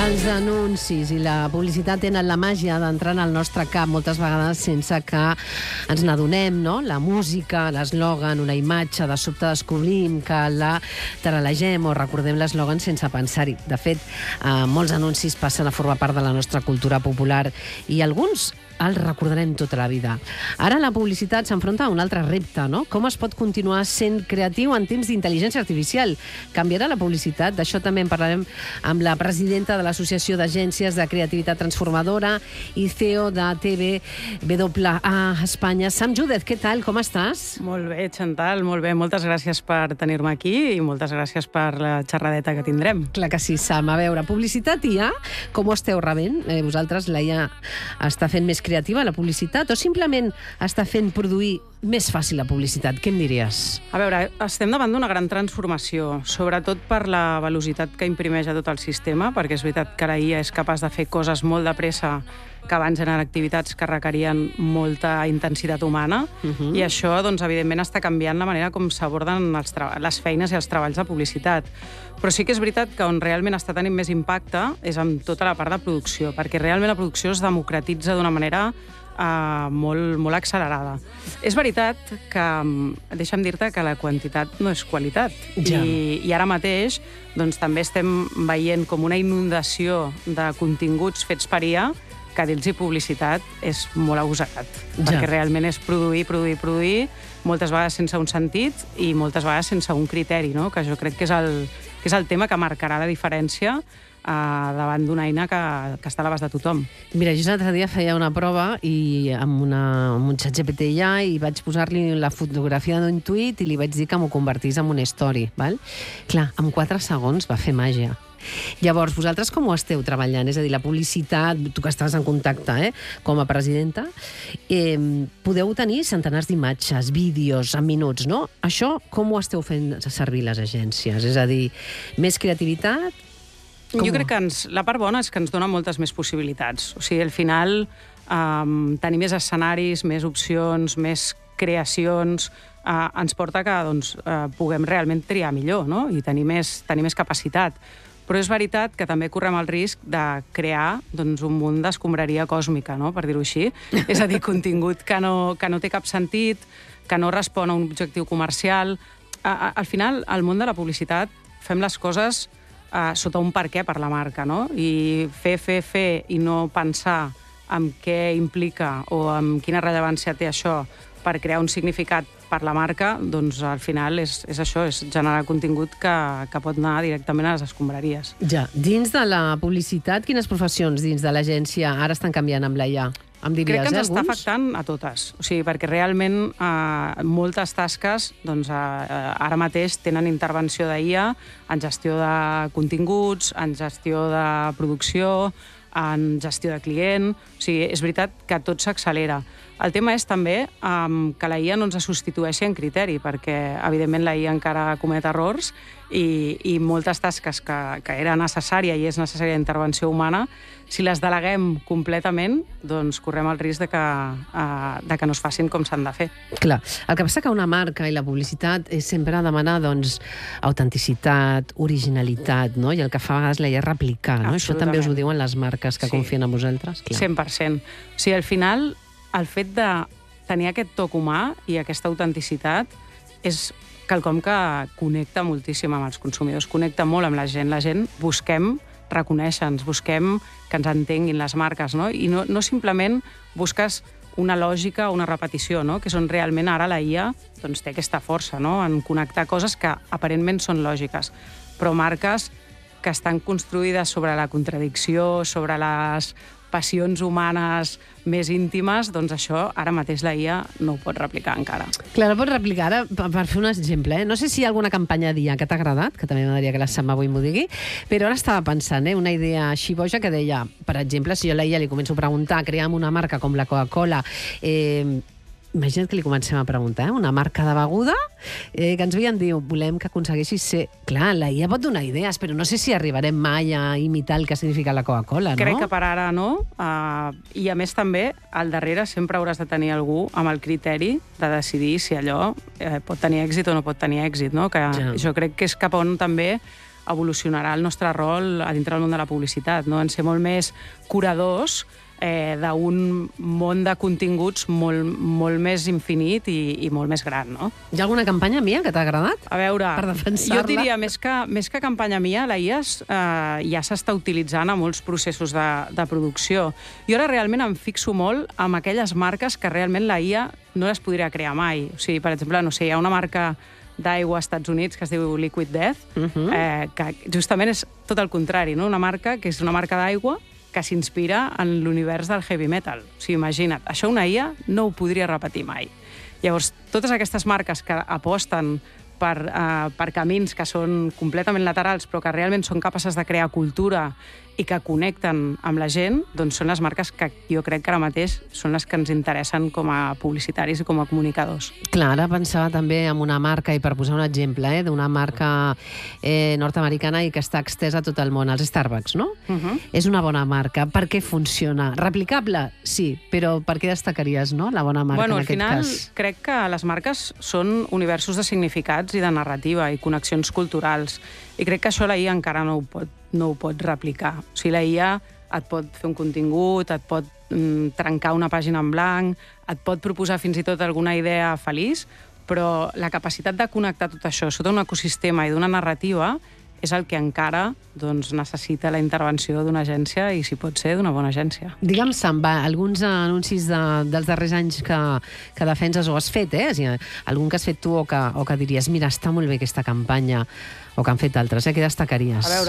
Els anuncis i la publicitat tenen la màgia d'entrar en el nostre cap moltes vegades sense que ens n'adonem, no? La música, l'eslògan, una imatge, de sobte descobrim que la taralegem o recordem l'eslògan sense pensar-hi. De fet, molts anuncis passen a formar part de la nostra cultura popular i alguns els recordarem tota la vida. Ara la publicitat s'enfronta a un altre repte, no? Com es pot continuar sent creatiu en temps d'intel·ligència artificial? Canviarà la publicitat? D'això també en parlarem amb la presidenta de l'Associació d'Agències de Creativitat Transformadora i CEO de TVWA Espanya. Sam Júdez, què tal? Com estàs? Molt bé, Chantal, molt bé. Moltes gràcies per tenir-me aquí i moltes gràcies per la xerradeta que tindrem. Clar que sí, Sam. A veure, publicitat hi ha? Com ho esteu rebent? Vosaltres, la IA està fent més creativa la publicitat o simplement està fent produir més fàcil la publicitat? Què em diries? A veure, estem davant d'una gran transformació, sobretot per la velocitat que imprimeix a tot el sistema, perquè és veritat que la IA és capaç de fer coses molt de pressa que abans eren activitats que requerien molta intensitat humana, i això, doncs, evidentment, està canviant la manera com s'aborden les feines i els treballs de publicitat. Però sí que és veritat que on realment està tenint més impacte és amb tota la part de producció, perquè realment la producció es democratitza d'una manera molt accelerada. És veritat que, deixa'm dir-te que la quantitat no és qualitat. Ja. I ara mateix doncs, també estem veient com una inundació de continguts fets per IA que dir-los publicitat és molt agosarat. Ja. Perquè realment és produir, moltes vegades sense un sentit i moltes vegades sense un criteri, no? Que jo crec que és el tema que marcarà la diferència davant d'una eina que està a l'abast de tothom. Mira, jo l'altre dia feia una prova i amb un ChatGPT ja i vaig posar-li la fotografia d'un tuit i li vaig dir que m'ho convertís en una story, val? Clar, en 4 segons va fer màgia. Llavors, vosaltres com ho esteu treballant? És a dir, la publicitat, tu que estàs en contacte com a presidenta, podeu tenir centenars d'imatges, vídeos en minuts, no? Això com ho esteu fent servir les agències? És a dir, més creativitat? Jo crec que la part bona és que ens dona moltes més possibilitats. O sigui, al final, tenir més escenaris, més opcions, més creacions, ens porta que puguem realment triar millor, no? I tenir més capacitat. Però és veritat que també correm el risc de crear un munt d'escombraria còsmica, no? Per dir-ho així. És a dir, contingut que no té cap sentit, que no respon a un objectiu comercial. Al final, al món de la publicitat, fem les coses sota un per què per la marca, no? I fer i no pensar en què implica o en quina rellevància té això per crear un significat per la marca, doncs al final és això, és generar contingut que pot anar directament a les escombraries. Ja. Dins de la publicitat, quines professions dins de l'agència ara estan canviant amb la IA? Em diries, crec que ens està alguns? afectant a totes. O sigui, perquè realment moltes tasques ara mateix tenen intervenció d'IA en gestió de continguts, en gestió de producció, en gestió de client. O sigui, és veritat que tot s'accelera. El tema és també que la IA no ens substitueixi en criteri, perquè, evidentment, la IA encara comet errors i moltes tasques que era necessària i és necessària intervenció humana, si les deleguem completament, doncs correm el risc de que no es facin com s'han de fer. Clar. El que passa que una marca i la publicitat és sempre demanar, autenticitat, originalitat, no? I el que fa a vegades la IA és replicar, no? Això també us ho diuen les marques que confien en vosaltres? Clar. 100%. O sigui, al final, el fet de tenir aquest toc humà i aquesta autenticitat és quelcom que connecta moltíssim amb els consumidors, connecta molt amb la gent. La gent busquem reconèixer-nos, busquem que ens entenguin les marques, no? I no simplement busques una lògica o una repetició, no? Que és on realment ara la IA té aquesta força, no? En connectar coses que aparentment són lògiques, però marques que estan construïdes sobre la contradicció, sobre les passions humanes més íntimes, doncs això ara mateix la IA no ho pot replicar encara. Clar, no pot replicar. Ara, per fer un exemple, no sé si hi ha alguna campanya d'IA que t'ha agradat, que també m'agradaria que la Sam avui m'ho digui, però ara estava pensant, una idea així boja que deia, per exemple, si jo a la IA li començo a preguntar, creem una marca com la Coca-Cola, imagina't que li comencem a preguntar, una marca de beguda, que ens veien dir, volem que aconsegueixis ser... Clar, la IA pot donar idees, però no sé si arribarem mai a imitar el que significa la Coca-Cola, no? Crec que per ara no, i a més també, al darrere sempre hauràs de tenir algú amb el criteri de decidir si allò pot tenir èxit o no pot tenir èxit, no? Que jo crec que és cap on també evolucionarà el nostre rol a dintre del món de la publicitat, no? En ser molt més curadors d'un món de continguts molt més infinit i molt més gran, no? Hi ha alguna campanya mia que t'ha agradat? A veure, per defensar-la? Jo diria, més que campanya mia, la IA ja s'està utilitzant a molts processos de producció. Jo ara realment em fixo molt en aquelles marques que realment la IA no les podria crear mai. O sigui, per exemple, no sé, hi ha una marca d'aigua als Estats Units que es diu Liquid Death, que justament és tot el contrari, no? Una marca que és una marca d'aigua que s'inspira en l'univers del heavy metal. O sigui, imagina't, això una IA no ho podria repetir mai. Llavors, totes aquestes marques que aposten per camins que són completament laterals, però que realment són capaces de crear cultura i que connecten amb la gent, doncs són les marques que jo crec que ara mateix són les que ens interessen com a publicitaris i com a comunicadors. Clar, ara pensava també en una marca, i per posar un exemple, d'una marca nord-americana i que està extesa a tot el món, els Starbucks, no? És una bona marca. Per què funciona? Replicable? Sí, però per què destacaries, no?, la bona marca en aquest cas? Al final, crec que les marques són universos de significats i de narrativa i connexions culturals. I crec que això la IA encara no ho pot replicar. O sigui, la IA et pot fer un contingut, et pot trencar una pàgina en blanc, et pot proposar fins i tot alguna idea feliç, però la capacitat de connectar tot això sota un ecosistema i d'una narrativa és el que encara necessita la intervenció d'una agència i, si pot ser, d'una bona agència. Digue'm, Samba, alguns anuncis dels darrers anys que defenses o has fet, algun que has fet tu o que diries, mira, està molt bé aquesta campanya, o que han fet altres, què destacaries? A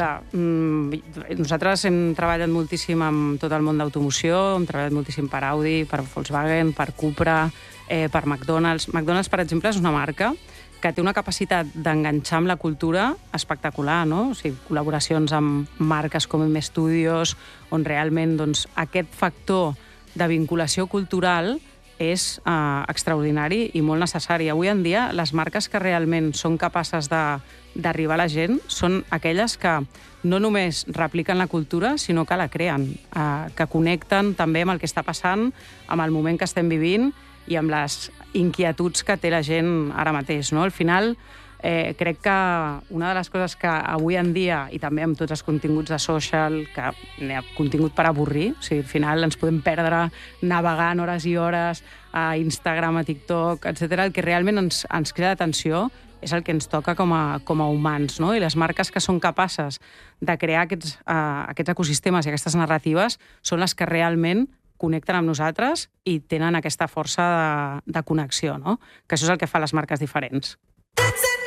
veure, nosaltres hem treballat moltíssim amb tot el món d'automoció, hem treballat moltíssim per Audi, per Volkswagen, per Cupra, per McDonald's. McDonald's, per exemple, és una marca que té una capacitat d'enganxar amb la cultura espectacular, no? O sigui, col·laboracions amb marques com M Studios, on realment aquest factor de vinculació cultural és extraordinari i molt necessari. Avui en dia, les marques que realment són capaces d'arribar a la gent són aquelles que no només repliquen la cultura, sinó que la creen, que connecten també amb el que està passant, amb el moment que estem vivint i amb les inquietuds que té la gent ara mateix, no? Al final, crec que una de les coses que avui en dia, i també amb tots els continguts de social, que n'hi ha contingut per avorrir, o sigui, al final ens podem perdre navegant hores i hores a Instagram, a TikTok, etc. El que realment ens crida l'atenció és el que ens toca com a humans, no? I les marques que són capaces de crear aquests ecosistemes i aquestes narratives són les que realment connecten amb nosaltres i tenen aquesta força de connexió, no? Que això és el que fa les marques diferents.